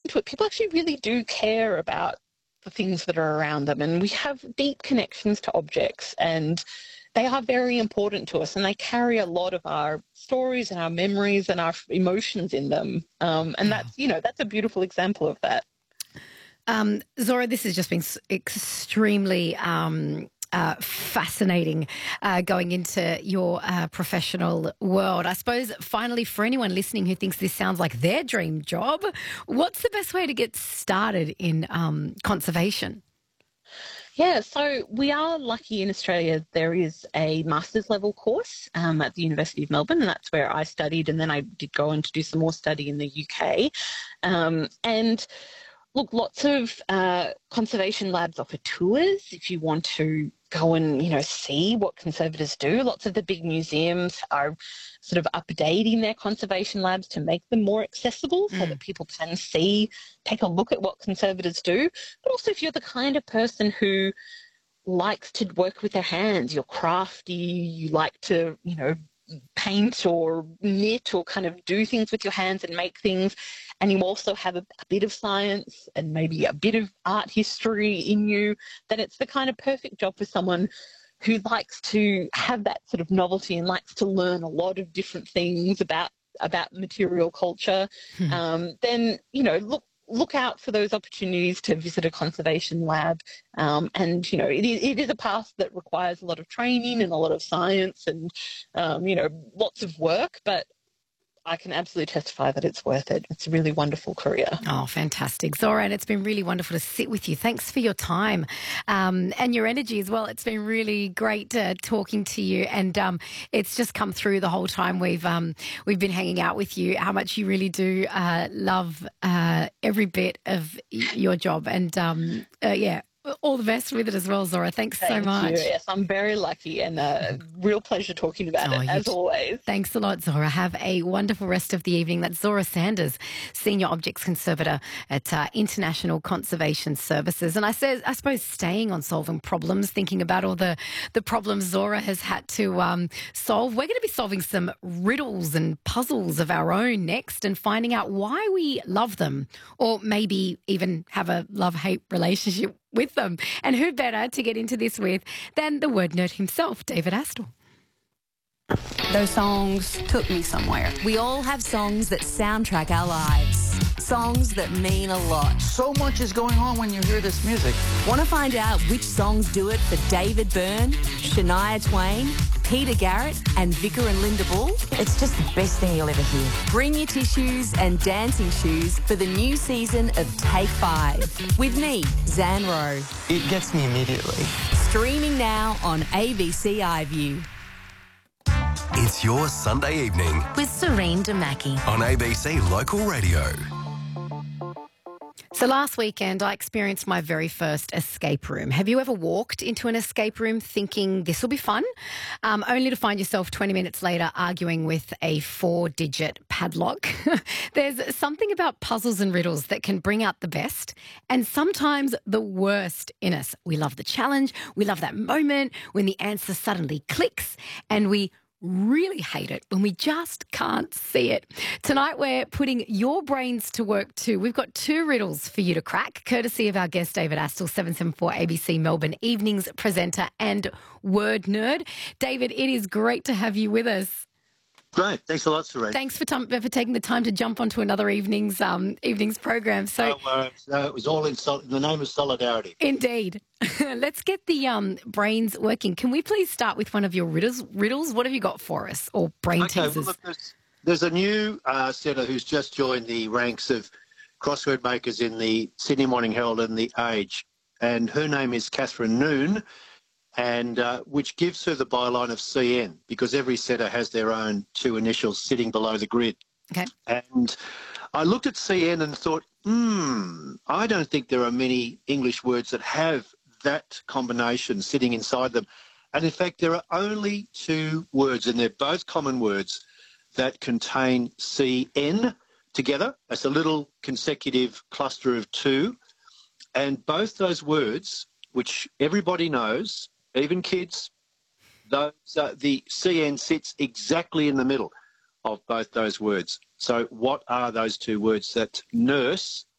into it, people actually really do care about the things that are around them, and we have deep connections to objects, and they are very important to us, and they carry a lot of our stories and our memories and our emotions in them. And that's a beautiful example of that. Zora, this has just been extremely fascinating going into your professional world. I suppose, finally, for anyone listening who thinks this sounds like their dream job, what's the best way to get started in conservation? Yeah, so we are lucky in Australia. There is a master's level course at the University of Melbourne, and that's where I studied, and then I did go on to do some more study in the UK. And look, lots of conservation labs offer tours if you want to go and, see what conservators do. Lots of the big museums are sort of updating their conservation labs to make them more accessible so that people can take a look at what conservators do. But also, if you're the kind of person who likes to work with their hands, you're crafty, you like to, paint or knit or kind of do things with your hands and make things, and you also have a bit of science and maybe a bit of art history in you, then it's the kind of perfect job for someone who likes to have that sort of novelty and likes to learn a lot of different things about material culture. Then, look out for those opportunities to visit a conservation lab. And, it is a path that requires a lot of training and a lot of science and, lots of work, but I can absolutely testify that it's worth it. It's a really wonderful career. Oh, fantastic. Zora, and it's been really wonderful to sit with you. Thanks for your time and your energy as well. It's been really great talking to you, and it's just come through the whole time we've been hanging out with you, how much you really do love every bit of your job. And, all the best with it as well, Zora. Thanks so much. Thank you. Yes, I'm very lucky, and a real pleasure talking about it, as always. Thanks a lot, Zora. Have a wonderful rest of the evening. That's Zora Sanders, Senior Objects Conservator at International Conservation Services. And I suppose staying on solving problems, thinking about all the problems Zora has had to solve, we're going to be solving some riddles and puzzles of our own next and finding out why we love them, or maybe even have a love-hate relationship with them. And who better to get into this with than the word nerd himself, David Astle. Those songs took me somewhere. We all have songs that soundtrack our lives. Songs that mean a lot. So much is going on when you hear this music. Want to find out which songs do it for David Byrne, Shania Twain, Peter Garrett and Vicar and Linda Bull? It's just the best thing you'll ever hear. Bring your tissues and dancing shoes for the new season of Take 5 with me, Zan Rowe. It gets me immediately. Streaming now on ABC iView. It's your Sunday evening with Serene Damaki on ABC Local Radio. So last weekend, I experienced my very first escape room. Have you ever walked into an escape room thinking this will be fun, only to find yourself 20 minutes later arguing with a 4-digit padlock? There's something about puzzles and riddles that can bring out the best and sometimes the worst in us. We love the challenge. We love that moment when the answer suddenly clicks, and we really hate it when we just can't see it. Tonight we're putting your brains to work too. We've got 2 riddles for you to crack, courtesy of our guest David Astle, 774 ABC Melbourne Evenings presenter and word nerd. David, it is great to have you with us. Great. Thanks a lot, Serene. Thanks for taking the time to jump onto another evening's program. So it was all in the name of solidarity. Indeed. Let's get the brains working. Can we please start with one of your riddles? What have you got for us, or brain teasers? Well, look, there's a new setter who's just joined the ranks of crossword makers in the Sydney Morning Herald and the Age, and her name is Catherine Noon, and which gives her the byline of CN, because every setter has their own 2 initials sitting below the grid. Okay. And I looked at CN and thought, I don't think there are many English words that have that combination sitting inside them. And in fact, there are only 2 words, and they're both common words, that contain CN together. It's a little consecutive cluster of 2. And both those words, which everybody knows, even kids, the CN sits exactly in the middle of both those words. So what are those 2 words that nurse